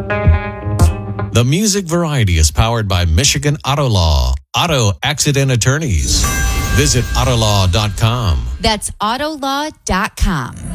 The Music Variety is powered by Michigan Auto Law, auto accident attorneys. Visit Autolaw.com. That's Autolaw.com.